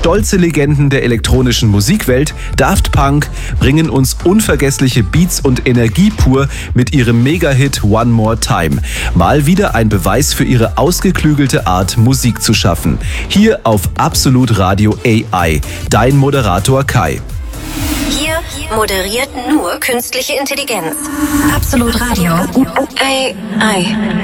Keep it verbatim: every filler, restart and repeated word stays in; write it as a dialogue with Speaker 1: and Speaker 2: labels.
Speaker 1: Stolze Legenden der elektronischen Musikwelt, Daft Punk, bringen uns unvergessliche Beats und Energie pur mit ihrem Mega-Hit One More Time. Mal wieder ein Beweis für ihre ausgeklügelte Art, Musik zu schaffen. Hier auf Absolut Radio A I, dein Moderator Kai.
Speaker 2: Hier moderiert nur künstliche Intelligenz. Absolut Radio A I.